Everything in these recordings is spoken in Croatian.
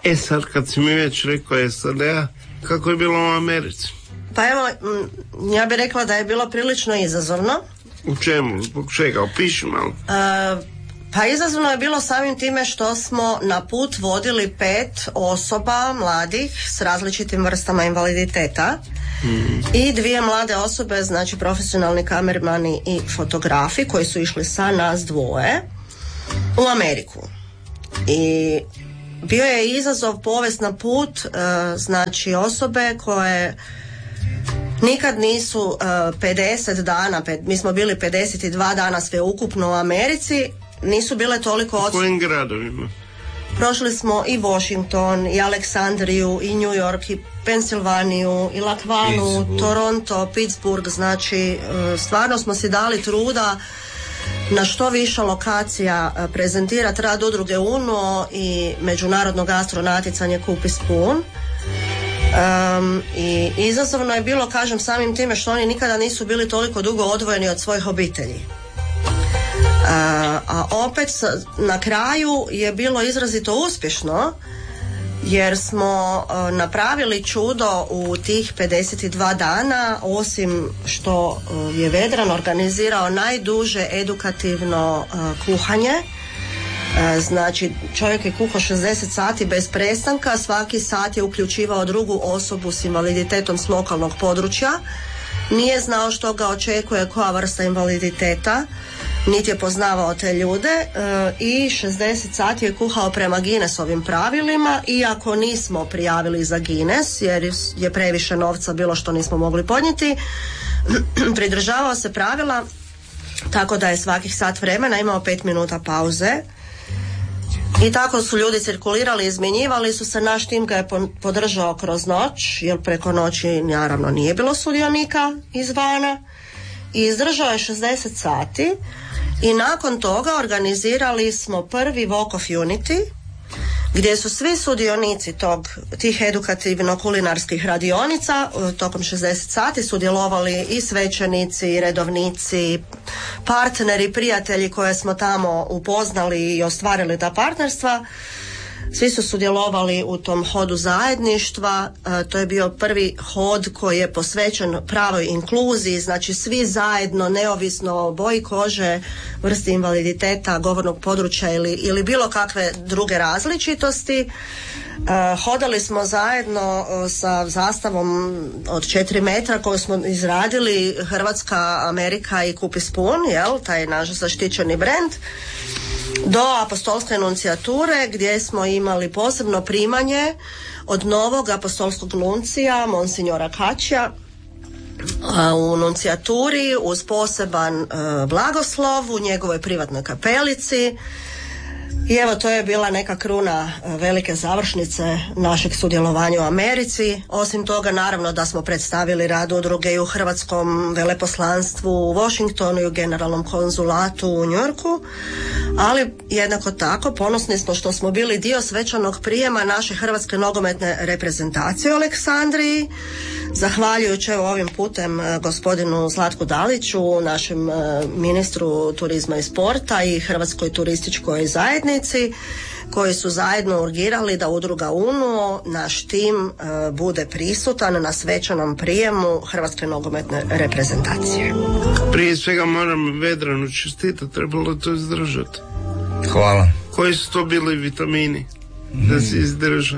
Sad kad si mi već rekao SAD-a, kako je bilo u Americi? Pa evo, ja bih rekla da je bilo prilično izazovno. U čemu? Zbog čega? Opiši malo. Pa izazovno je bilo samim time što smo na put vodili 5 osoba mladih s različitim vrstama invaliditeta i 2 mlade osobe, znači profesionalni kamermani i fotografi koji su išli sa nas 2 u Ameriku. I bio je izazov povest na put, znači osobe koje nikad nisu 50 dana, mi smo bili 52 dana sve ukupno u Americi, nisu bile toliko U kojim gradovima? Prošli smo i Washington, i Aleksandriju, i New York, i Pensilvaniju, i Lakvanu, Toronto, Pittsburgh, znači stvarno smo si dali truda na što više lokacija prezentirati rad udruge UNO i međunarodno gastro natjecanje Kupi Spoon. I izazovno je bilo, kažem, samim time što oni nikada nisu bili toliko dugo odvojeni od svojih obitelji. A opet na kraju je bilo izrazito uspješno jer smo napravili čudo u tih 52 dana, osim što je Vedran organizirao najduže edukativno kuhanje. Znači čovjek je kuhao 60 sati bez prestanka, svaki sat je uključivao drugu osobu s invaliditetom s lokalnog područja, nije znao što ga očekuje, koja vrsta invaliditeta, niti je poznavao te ljude i 60 sati je kuhao prema Guinnessovim pravilima, iako nismo prijavili za Guinness jer je previše novca bilo što nismo mogli podnijeti. Pridržavao se pravila tako da je svakih sat vremena imao 5 minuta pauze. I tako su ljudi cirkulirali, izmjenjivali su se, naš tim ga je podržao kroz noć, jer preko noći naravno nije bilo sudionika izvana, i izdržao je 60 sati i nakon toga organizirali smo prvi Walk of Unity, gdje su svi sudionici tih edukativno-kulinarskih radionica tokom 60 sati sudjelovali i svećenici, i redovnici, partneri, prijatelji koje smo tamo upoznali i ostvarili ta partnerstva. Svi su sudjelovali u tom hodu zajedništva. To je bio prvi hod koji je posvećen pravoj inkluziji, znači svi zajedno, neovisno o boji kože, vrsti invaliditeta, govornog područja ili bilo kakve druge različitosti. Hodali smo zajedno sa zastavom od 4 metra koju smo izradili Hrvatska, Amerika i Kupi Spoon, taj naš zaštićeni brend, do apostolske enuncijature gdje smo imali posebno primanje od novog apostolskog nuncija, monsignora Kačija, u enunciaturi uz poseban blagoslov u njegovoj privatnoj kapelici. I evo, to je bila neka kruna velike završnice našeg sudjelovanja u Americi. Osim toga, naravno da smo predstavili rad udruge i u Hrvatskom veleposlanstvu u Washingtonu i u generalnom konzulatu u New Yorku, ali jednako tako ponosni smo što smo bili dio svečanog prijema naše hrvatske nogometne reprezentacije u Aleksandriji, zahvaljujući ovim putem gospodinu Zlatku Daliću, našem ministru turizma i sporta i Hrvatskoj turističkoj zajednici, koji su zajedno urgirali da udruga UNO, naš tim, bude prisutan na svečanom prijemu hrvatske nogometne reprezentacije. Prije svega moram Vedranu čestitati, trebalo je to izdržati. Hvala. Koji su to bili vitamini da si izdržao?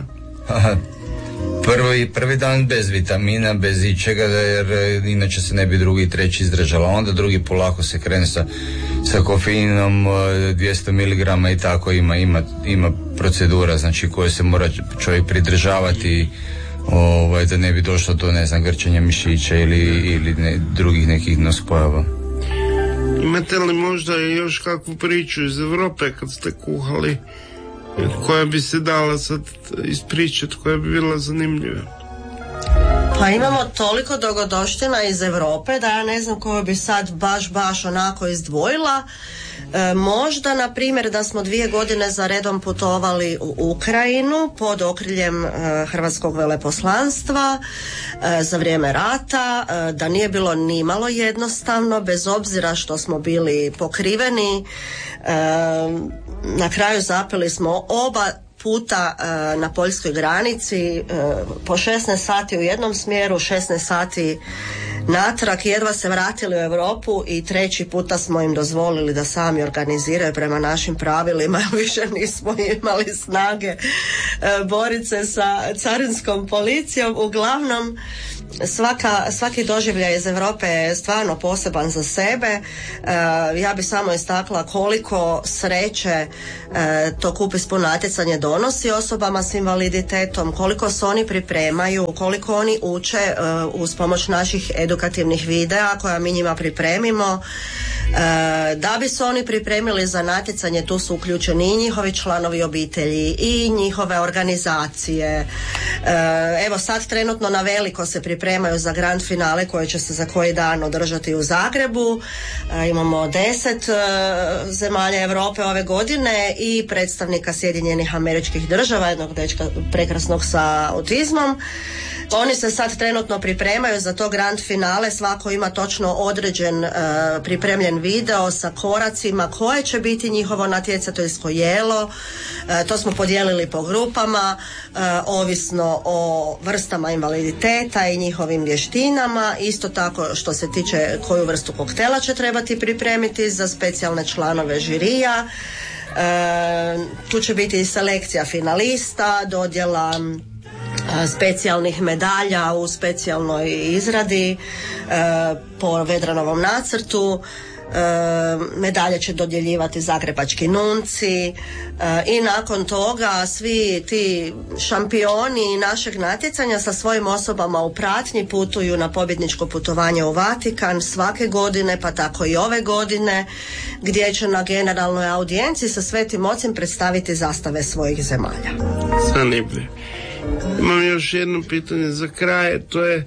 Prvi dan bez vitamina, bez ičega, jer inače se ne bi drugi i treći izdržala. Onda drugi polako se krene sa kofeinom 200 mg i tako ima procedura, znači koje se mora čovjek pridržavati da ne bi došlo do, ne znam, grčanja mišića ili drugih nekih nuspojava. Imate li možda još kakvu priču iz Europe kad ste kuhali, koja bi se dala sad ispričati, koja bi bila zanimljiva? Pa imamo toliko dogodoština iz Europe da ja ne znam koju bi sad baš onako izdvojila. Možda, na primjer, da smo 2 godine za redom putovali u Ukrajinu pod okriljem Hrvatskog veleposlanstva za vrijeme rata, da nije bilo nimalo jednostavno, bez obzira što smo bili pokriveni. Na kraju zapeli smo oba puta na poljskoj granici, po 16 sati u jednom smjeru, 16 sati natrag, jedva se vratili u Europu i 3. puta smo im dozvolili da sami organiziraju prema našim pravilima. Više nismo imali snage boriti se sa carinskom policijom. Uglavnom svaki doživljaj iz Europe je stvarno poseban za sebe. Ja bi samo istakla koliko sreće to Kup Ispun natjecanje donosi osobama s invaliditetom, koliko se oni pripremaju, koliko oni uče uz pomoć naših edukativnih videa koja mi njima pripremimo. Da bi se oni pripremili za natjecanje, tu su uključeni i njihovi članovi obitelji i njihove organizacije. Evo sad trenutno na veliko se pripremaju za grand finale koje će se za koji dan održati u Zagrebu. Imamo 10 zemalja Europe ove godine i predstavnika Sjedinjenih Američkih Država, jednog dečka prekrasnog sa autizmom. Oni se sad trenutno pripremaju za to grand finale, svako ima točno određen pripremljen video sa koracima koje će biti njihovo natjecateljsko jelo. To smo podijelili po grupama, ovisno o vrstama invaliditeta i njihovim vještinama. Isto tako što se tiče koju vrstu koktela će trebati pripremiti za specijalne članove žirija. Tu će biti i selekcija finalista, dodjela specijalnih medalja u specijalnoj izradi po Vedranovom nacrtu. Medalje će dodjeljivati zagrebački nunci i nakon toga svi ti šampioni našeg natjecanja sa svojim osobama u pratnji putuju na pobjedničko putovanje u Vatikan svake godine, pa tako i ove godine, gdje će na generalnoj audijenciji sa Svetim Ocem predstaviti zastave svojih zemalja. Zanimljivo. Imam još jedno pitanje za kraj, to je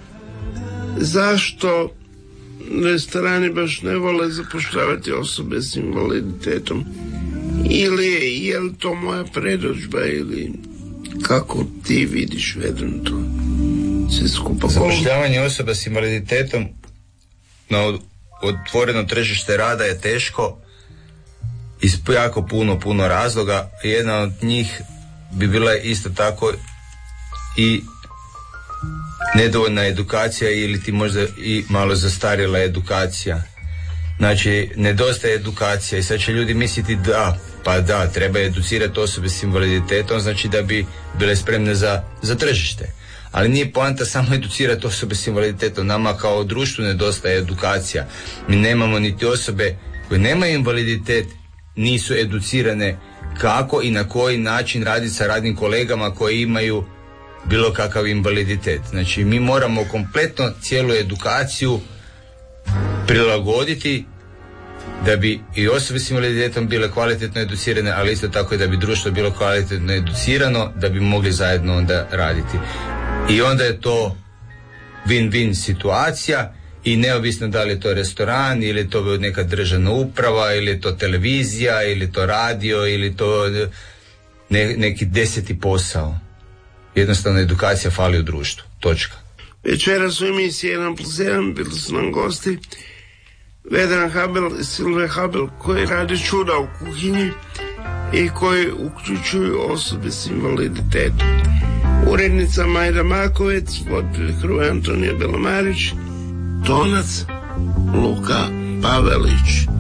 zašto restorani baš ne vole zapošljavati osobe s invaliditetom, ili je li to moja predodžba, ili kako ti vidiš, Vedran, to sve skupa? Zapošljavanje osoba s invaliditetom na otvoreno tržište rada je teško iz jako puno razloga. Jedna od njih bi bila isto tako i nedovoljna edukacija ili ti možda i malo zastarjela edukacija. Znači, nedostaje edukacija i sad će ljudi misliti da, treba educirati osobe s invaliditetom, znači da bi bile spremne za tržište. Ali nije poanta samo educirati osobe s invaliditetom, nama kao društvu nedostaje edukacija. Mi nemamo niti osobe koje nemaju invaliditet, nisu educirane kako i na koji način raditi sa radnim kolegama koji imaju bilo kakav invaliditet. Znači, mi moramo kompletno cijelu edukaciju prilagoditi da bi i osobe s invaliditetom bile kvalitetno educirane, ali isto tako i da bi društvo bilo kvalitetno educirano, da bi mogli zajedno onda raditi. I onda je to win-win situacija i neovisno da li je to restoran, ili je to neka državna uprava, ili je to televizija, ili je to radio, ili to neki 10. posao. Jednostavno edukacija fali u društvu. Točka. Večeras u emisiji 1+1 bili su nam gosti Vedran Habel i Silve Habel, koji rade čuda u kuhinji i koji uključuju osobe s invaliditetom. Urednica Majda Makovec, voditelj Hrvoje Antonija Belomarić, tonac Luka Pavelić.